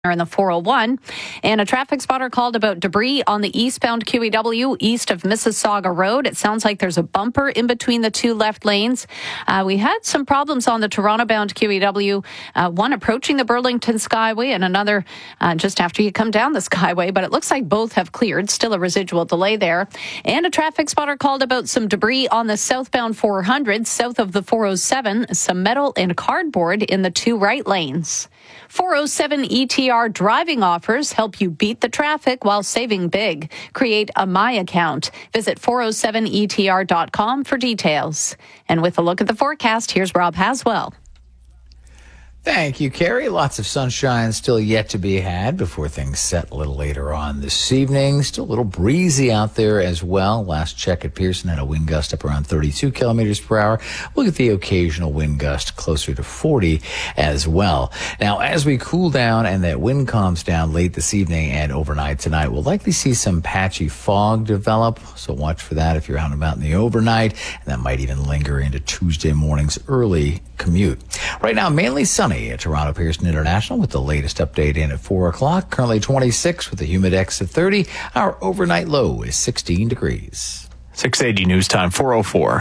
in the 401, and a traffic spotter called about debris on the eastbound QEW east of Mississauga Road. It sounds like there's a bumper in between the two left lanes. We had some problems on the Toronto-bound QEW, one approaching the Burlington Skyway and another just after you come down the Skyway, but it looks like both have cleared. Still a residual delay there. And a traffic spotter called about some debris on the southbound 400 south of the 407, some metal and cardboard in the two right lanes. 407 ETR driving offers help you beat the traffic while saving big. Create a My account. Visit 407etr.com for details. And with a look at the forecast, here's Rob Haswell. Thank you, Carrie. Lots of sunshine still yet to be had before things set a little later on this evening. Still a little breezy out there as well. Last check at Pearson had a wind gust up around 32 kilometers per hour. We'll get the occasional wind gust closer to 40 as well. Now, as we cool down and that wind calms down late this evening and overnight tonight, we'll likely see some patchy fog develop. So watch for that if you're out and about in the overnight. And that might even linger into Tuesday morning's early commute. Right now, mainly sunny at Toronto Pearson International with the latest update in at 4 o'clock. Currently 26 with a humid X of 30. Our overnight low is 16 degrees. 680 News Time, 4:04.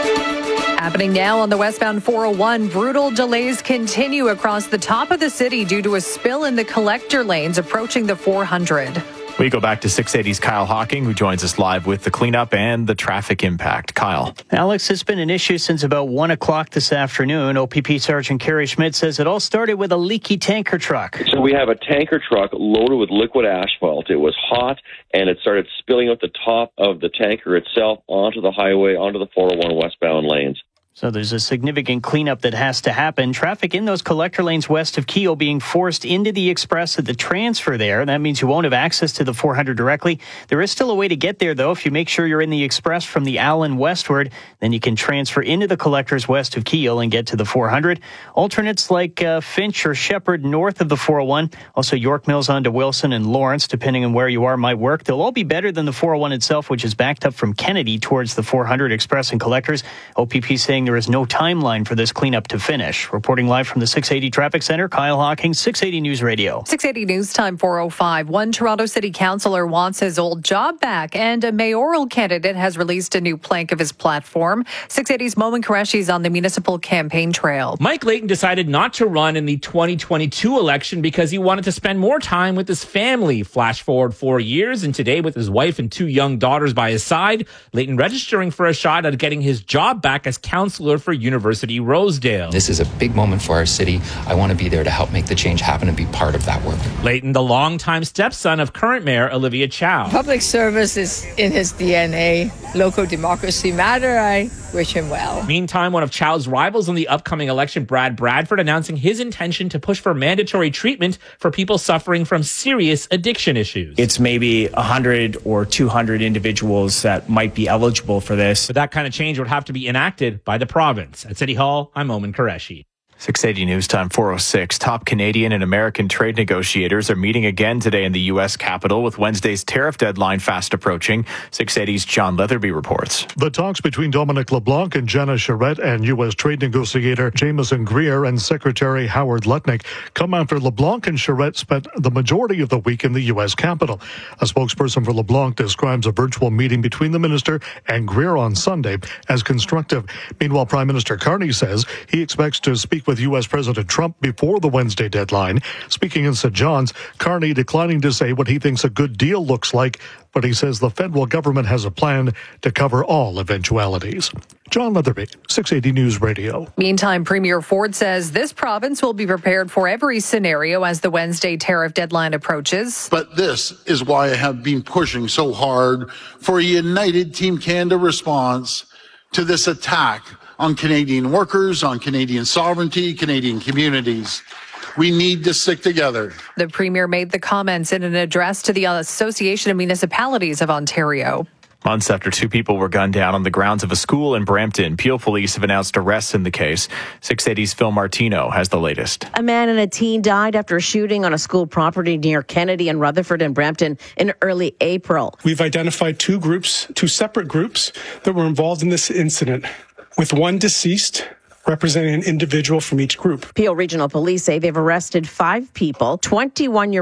Happening now on the westbound 401, brutal delays continue across the top of the city due to a spill in the collector lanes approaching the 400. We go back to 680's Kyle Hawking, who joins us live with the cleanup and the traffic impact. Kyle. Alex, it's been an issue since about 1 o'clock this afternoon. OPP Sergeant Kerry Schmidt says it all started with a leaky tanker truck. So we have a tanker truck loaded with liquid asphalt. It was hot, and it started spilling out the top of the tanker itself onto the highway, onto the 401 westbound lanes. So there's a significant cleanup that has to happen. Traffic in those collector lanes west of Keele being forced into the express at the transfer there. That means you won't have access to the 400 directly. There is still a way to get there, though. If you make sure you're in the express from the Allen westward, then you can transfer into the collectors west of Keele and get to the 400. Alternates like Finch or Shepherd north of the 401. Also York Mills onto Wilson and Lawrence, depending on where you are, might work. They'll all be better than the 401 itself, which is backed up from Kennedy towards the 400 express and collectors. OPP saying there is no timeline for this cleanup to finish. Reporting live from the 680 Traffic Center, Kyle Hawking, 680 News Radio. 680 News Time, 4:05. One Toronto City Councillor wants his old job back, and a mayoral candidate has released a new plank of his platform. 680's Momin Qureshi is on the municipal campaign trail. Mike Layton decided not to run in the 2022 election because he wanted to spend more time with his family. Flash forward 4 years, and today with his wife and 2 young daughters by his side, Layton registering for a shot at getting his job back as councillor for University Rosedale. This is a big moment for our city. I want to be there to help make the change happen and be part of that work. Layton, the longtime stepson of current mayor Olivia Chow. Public service is in his DNA. Local democracy matter. I wish him well. Meantime, one of Chow's rivals in the upcoming election, Brad Bradford, announcing his intention to push for mandatory treatment for people suffering from serious addiction issues. It's maybe 100 or 200 individuals that might be eligible for this. But that kind of change would have to be enacted by the province. At City Hall, I'm Momin Qureshi. 680 News Time, 4:06. Top Canadian and American trade negotiators are meeting again today in the U.S. Capitol with Wednesday's tariff deadline fast approaching. 680's John Leatherby reports. The talks between Dominic LeBlanc and Jenna Charette and U.S. trade negotiator Jameson Greer and Secretary Howard Lutnick come after LeBlanc and Charette spent the majority of the week in the U.S. Capitol. A spokesperson for LeBlanc describes a virtual meeting between the minister and Greer on Sunday as constructive. Meanwhile, Prime Minister Carney says he expects to speak with U.S. President Trump before the Wednesday deadline. Speaking in St. John's, Carney declining to say what he thinks a good deal looks like, but he says the federal government has a plan to cover all eventualities. John Leatherby, 680 News Radio. Meantime, Premier Ford says this province will be prepared for every scenario as the Wednesday tariff deadline approaches. But this is why I have been pushing so hard for a united Team Canada response to this attack on Canadian workers, on Canadian sovereignty, Canadian communities. We need to stick together. The Premier made the comments in an address to the Association of Municipalities of Ontario. Months after 2 people were gunned down on the grounds of a school in Brampton, Peel police have announced arrests in the case. 680's Phil Martino has the latest. A man and a teen died after a shooting on a school property near Kennedy and Rutherford and Brampton in early April. We've identified 2 separate groups that were involved in this incident, with one deceased representing an individual from each group. Peel Regional Police say they've arrested 5 people. 21-year